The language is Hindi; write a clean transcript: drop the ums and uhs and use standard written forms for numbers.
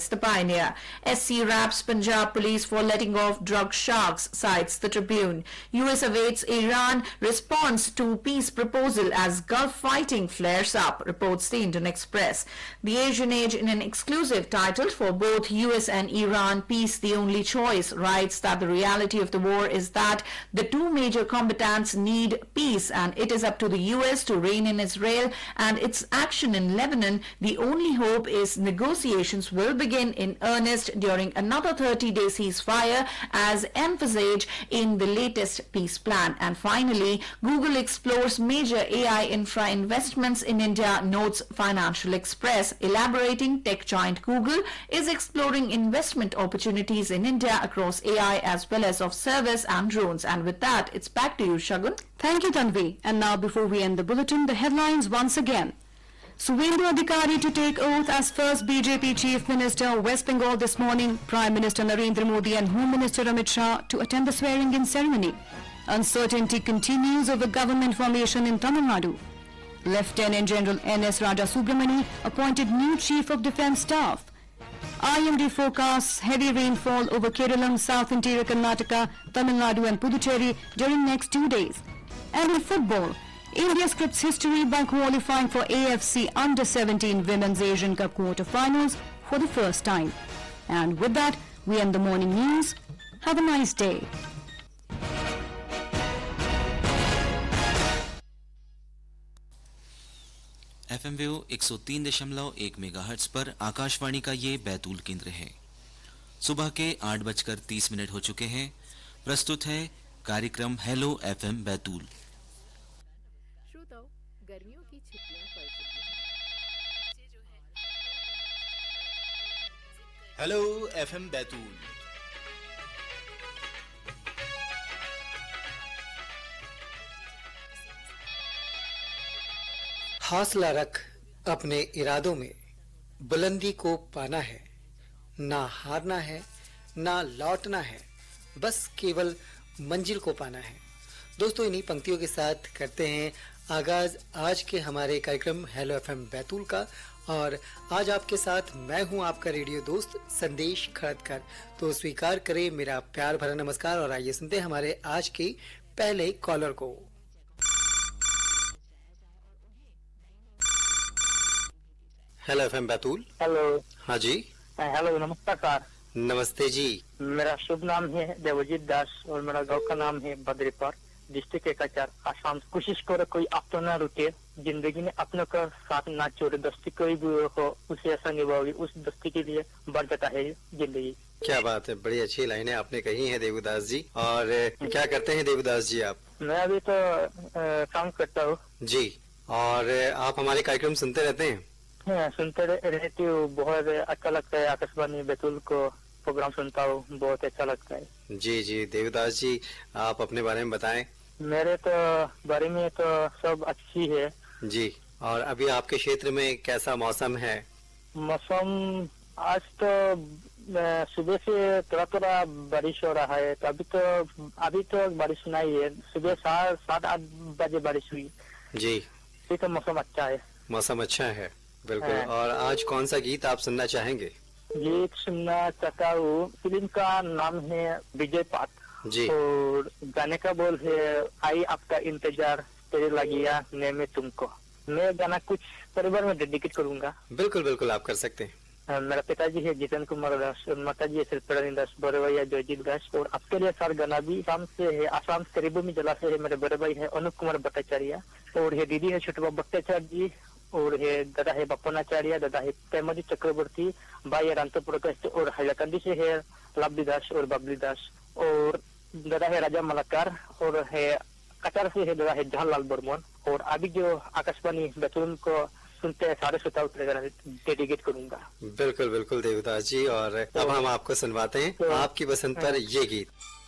cites the pioneer. SC raps Punjab police for letting off drug sharks, cites the Tribune. US awaits Iran response to peace proposal as Gulf fighting flares up, reports the Indian Express. The Asian Age, in an exclusive title for both US and Iran, Peace the Only Choice, writes that the reality of the war is that the two major combatants need peace, and it is up to the US to rein in Israel and its action in Lebanon. The only hope is negotiations will begin in earnest during another 30-day ceasefire, as emphasized in the latest peace plan. And finally, Google explores major AI infra investments in India, notes Financial Express. Elaborating, tech giant Google is exploring investment opportunities in India across AI as well as of service and drones. And with that, it's back to you, Shagun. Thank you, Tanvi. And now, before we end the bulletin, the headlines once again. Suvendu Adhikari to take oath as first BJP Chief Minister, West Bengal this morning. Prime Minister Narendra Modi and Home Minister Amit Shah to attend the swearing-in ceremony. Uncertainty continues over government formation in Tamil Nadu. Lieutenant General N.S. Rajasubramani appointed new Chief of Defence Staff. IMD forecasts heavy rainfall over Kerala, South Interior Karnataka, Tamil Nadu and Puducherry during next 2 days. And in football, India scripts history by qualifying for AFC Under-17 Women's Asian Cup quarter-finals for the first time. And with that, we end the morning news. Have a nice day. FM wave 103.1 megahertz पर आकाशवाणी का ये बैतूल केंद्र है। सुबह के 8:30 हो चुके हैं। प्रस्तुत है कार्यक्रम हेलो FM बैतूल। श्रोताओं, गर्मियों की छुट्टियां पड़ चुकी हैं। Hello FM Betul. हौसला रख अपने इरादों में, बुलंदी को पाना है, ना हारना है ना लौटना है, बस केवल मंजिल को पाना है। दोस्तों, इन्हीं पंक्तियों के साथ करते हैं आगाज आज के हमारे कार्यक्रम हेलो FM बैतूल का। और आज आपके साथ मैं हूं आपका रेडियो दोस्त संदेश खड़दकर। तो स्वीकार करें मेरा प्यार भरा नमस्कार और आइए सुनते हैं हमारे आज के पहले कॉलर को। Hello FM Betul. हेलो। हाँ जी। हेलो, नमस्कार सर। नमस्ते जी। मेरा शुभ नाम है देवजीत दास और मेरा गांव का नाम है बद्रीपुर, डिस्ट्रिक्ट एकाचार, आसाम। कोशिश करो कोई आपको ना रुके, जिंदगी में अपनों का साथ ना छोड़े, दोस्ती कोई भी हो उसे ऐसा निभाओगे, उस दोस्ती के लिए बढ़ जाता है जिंदगी। क्या बात है, बड़ी अच्छी लाइनें आपने कही हैं देवदास जी। और क्या करते हैं देवदास जी आप? मैं अभी तो काम करता हूँ जी। और आप हमारे कार्यक्रम सुनते रहते हैं? सुनते रहती हूँ, बहुत अच्छा लगता है। आकाशवाणी बैतूल को प्रोग्राम सुनता हूँ, बहुत अच्छा लगता है। जी जी देवदास जी, आप अपने बारे में बताएं। मेरे तो बारे में तो सब अच्छी है जी। और अभी आपके क्षेत्र में कैसा मौसम है? मौसम आज तो सुबह से थोड़ा थोड़ा बारिश हो रहा है, तो अभी तो बारिश नहीं है। सुबह 7-8 बजे बारिश हुई जी। तो मौसम अच्छा है। मौसम अच्छा है, बिल्कुल। और आज कौन सा गीत आप सुनना चाहेंगे? गीत सुनना चाहता हूँ, फिल्म का नाम है विजय पात जी। और गाने का बोल है आई आपका इंतजार तेरे लगिया ने में तुमको। मैं गाना कुछ परिवार में डेडिकेट करूंगा। बिल्कुल बिल्कुल, आप कर सकते हैं। मेरा पिताजी है जितेंद्र कुमार दास और माताजी है श्रीप्रणी दास, बड़े भैया जयजीत दास। और आपके लिए सर गाना भी आसाम से है, आसाम करीबों में जिला से है। मेरे बड़े भाई है अनुप कुमार भट्टाचार्य और ये दीदी है छोटे बाबू भट्टाचार्य जी, और है दादा है बप्पनाचार्य, दादा है प्रेमजी चक्रवर्ती, भाई है रांतो प्रकाश और हैलाकंदी से है लवली दास और बबली दास, और दादा है राजा मलाकार, और है कटार से है दादा है जवाहरलाल बर्मन। और अभी जो आकाशवाणी बैतूल को सुनते हैं सारे श्रोताओं डेडिकेट करूंगा। बिल्कुल बिल्कुल देवदास जी। और अब हम आपको सुनवाते हैं आपकी पसंद पर ये गीत।